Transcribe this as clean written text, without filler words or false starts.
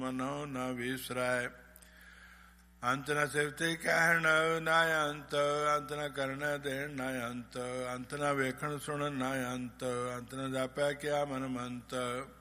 ਮਨੋ ਨਾ ਵਿਸਰੈ। ਅੰਤ ਨ ਸਿਫਤਿ ਕਹਿਣ ਨਾ ਅੰਤ, ਅੰਤ ਨ ਕਰਨ ਦੇਣ ਨਾ ਅੰਤ, ਅੰਤ ਨ ਵੇਖਣ ਸੁਣਨ ਨਾ ਅੰਤ, ਅੰਤ ਨ ਜਾਪੈ ਕਿਆ ਮਨ ਮੰਤ।